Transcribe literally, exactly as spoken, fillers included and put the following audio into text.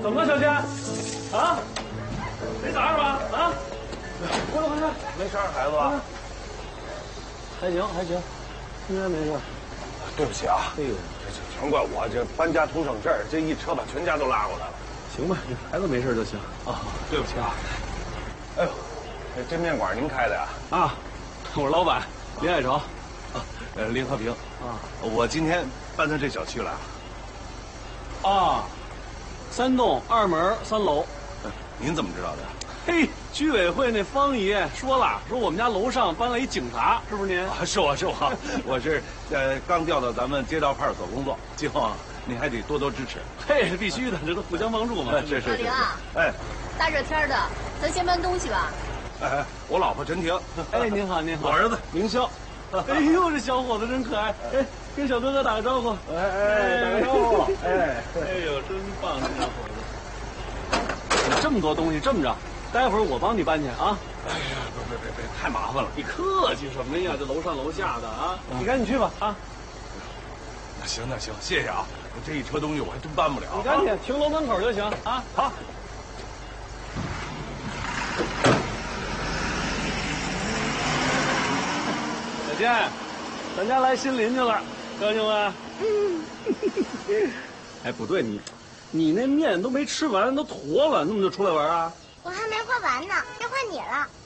怎么了，小佳？啊？没啥是吧？啊？快快快！ 没事，孩子吧？ 还行还行，应该没事。 对不起啊！哎呦，这这全怪我，这搬家图省事儿，这一车把全家都拉过来了。 行吧，孩子没事就行。 啊，对不起啊。哎呦，这这面馆您开的呀？ 啊，我是老板林爱潮。 啊，呃，林和平啊， 我今天搬到这小区来了。 啊，三栋二门三楼。 您怎么知道的？ 嘿，居委会那方爷说了，说我们家楼上搬了一警察，是不是您？ 啊，是我是我，我是呃刚调到咱们街道派出所工作，今后您还得多多支持。 嘿，必须的，这都互相帮助嘛。 是是是。 啊， 哎， 大热天的，咱先搬东西吧。 哎，我老婆陈婷。 哎，您好您好。 我儿子明霄。 哎呦，这小伙子真可爱！哎，跟小哥哥打个招呼。 哎哎，打个招呼。哎， 哎呦，真棒，这小伙子。这么多东西，这么着，待会儿我帮你搬去啊。 哎呀，别别别别，太麻烦了。 你客气什么呀？这楼上楼下的啊，你赶紧去吧啊。 那行那行，谢谢啊。这一车东西我还真搬不了。 你赶紧停楼门口就行啊。好。小健，咱家来新邻居了，高兴吗？嗯。哎，不对，你，你那面都没吃完，都坨了，那么就出来玩啊？ 我还没画完呢，该换你了。